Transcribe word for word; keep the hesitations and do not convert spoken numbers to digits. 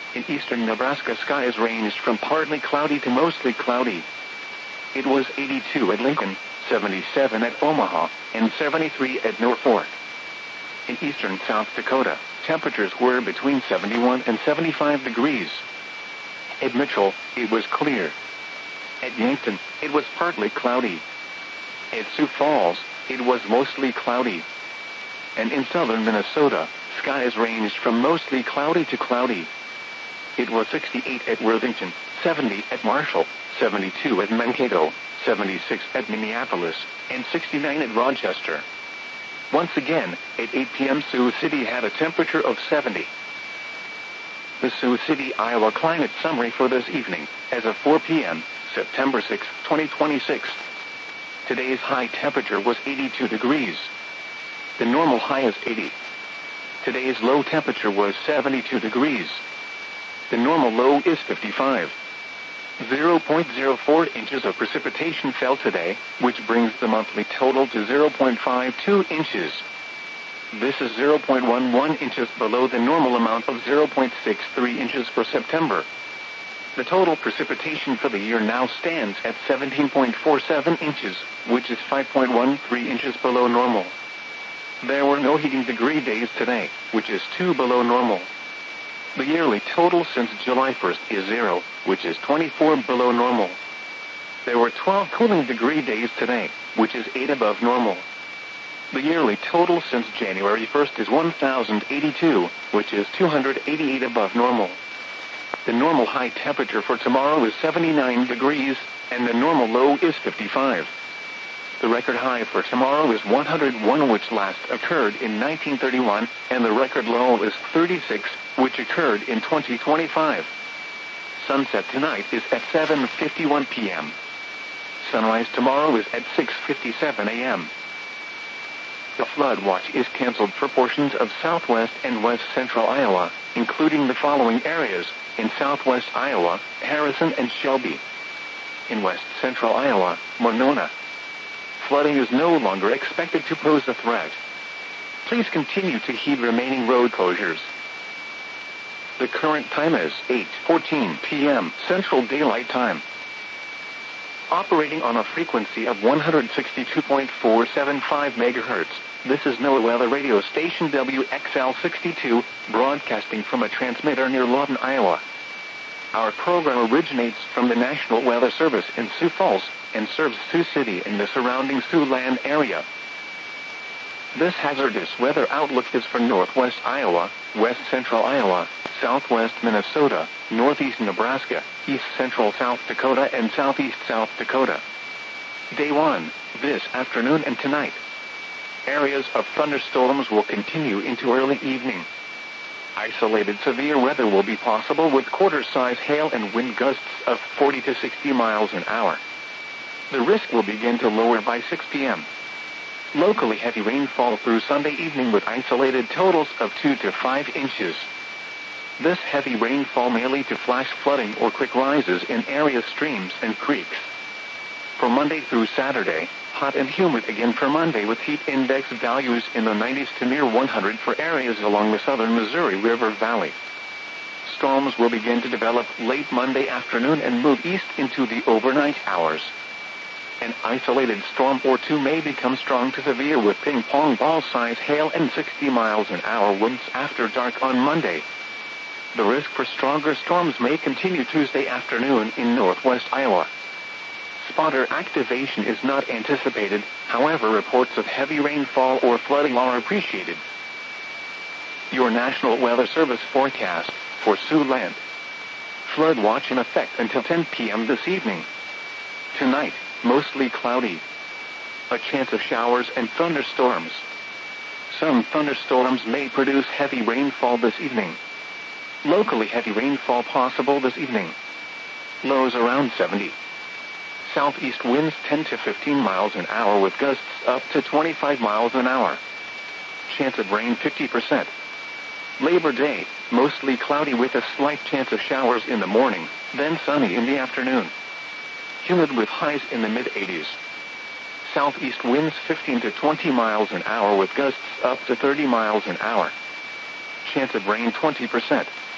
In eastern Nebraska, skies ranged from partly cloudy to mostly cloudy. It was eighty-two at Lincoln, seventy-seven at Omaha, and seventy-three at Norfolk. In eastern South Dakota, temperatures were between seventy-one and seventy-five degrees. At Mitchell, it was clear. At Yankton, it was partly cloudy. At Sioux Falls, it was mostly cloudy. And in southern Minnesota, skies ranged from mostly cloudy to cloudy. It was sixty-eight at Worthington, seventy at Marshall, seventy-two at Mankato, seventy-six at Minneapolis, and sixty-nine at Rochester. Once again, at eight p.m. Sioux City had a temperature of seventy. The Sioux City, Iowa climate summary for this evening, as of four p.m., September sixth, twenty twenty-six. Today's high temperature was eighty-two degrees. The normal high is eighty. Today's low temperature was seventy-two degrees. The normal low is fifty-five. zero point zero four inches of precipitation fell today, which brings the monthly total to zero point five two inches. This is zero point one one inches below the normal amount of zero point six three inches for September. The total precipitation for the year now stands at seventeen point four seven inches, which is five point one three inches below normal. There were no heating degree days today, which is two below normal. The yearly total since July first is zero, which is twenty-four below normal. There were twelve cooling degree days today, which is eight above normal. The yearly total since January first is one thousand eighty-two, which is two hundred eighty-eight above normal. The normal high temperature for tomorrow is seventy-nine degrees, and the normal low is fifty-five. The record high for tomorrow is one hundred one, which last occurred in nineteen thirty-one, and the record low is thirty-six, which occurred in twenty twenty-five. Sunset tonight is at seven fifty-one p.m. Sunrise tomorrow is at six fifty-seven a.m. The flood watch is canceled for portions of southwest and west central Iowa, including the following areas: in southwest Iowa, Harrison and Shelby. In west central Iowa, Monona. Flooding is no longer expected to pose a threat. Please continue to heed remaining road closures. The current time is eight fourteen p.m. Central Daylight Time. Operating on a frequency of one hundred sixty-two point four seven five megahertz, this is NOAA Weather Radio Station W X L sixty-two, broadcasting from a transmitter near Lawton, Iowa. Our program originates from the National Weather Service in Sioux Falls and serves Sioux City and the surrounding Siouxland area. This hazardous weather outlook is for northwest Iowa, west central Iowa, southwest Minnesota, northeast Nebraska, east central South Dakota, and southeast South Dakota. Day one, this afternoon and tonight. Areas of thunderstorms will continue into early evening. Isolated severe weather will be possible with quarter-size hail and wind gusts of forty to sixty miles an hour. The risk will begin to lower by six p.m. Locally heavy rainfall through Sunday evening with isolated totals of two to five inches. This heavy rainfall may lead to flash flooding or quick rises in area streams and creeks. For Monday through Saturday, hot and humid again for Monday with heat index values in the nineties to near one hundred for areas along the southern Missouri River Valley. Storms will begin to develop late Monday afternoon and move east into the overnight hours. An isolated storm or two may become strong to severe with ping-pong ball-size hail and sixty miles an hour winds after dark on Monday. The risk for stronger storms may continue Tuesday afternoon in northwest Iowa. Spotter activation is not anticipated, however reports of heavy rainfall or flooding are appreciated. Your National Weather Service forecast for Siouxland. Flood watch in effect until ten p.m. this evening. Tonight, mostly cloudy. A chance of showers and thunderstorms. Some thunderstorms may produce heavy rainfall this evening. Locally heavy rainfall possible this evening. Lows around seventy. Southeast winds ten to fifteen miles an hour with gusts up to twenty-five miles an hour. Chance of rain fifty percent. Labor Day, mostly cloudy with a slight chance of showers in the morning, then sunny in the afternoon. Humid with highs in the mid-eighties. Southeast winds fifteen to twenty miles an hour with gusts up to thirty miles an hour. Chance of rain twenty percent.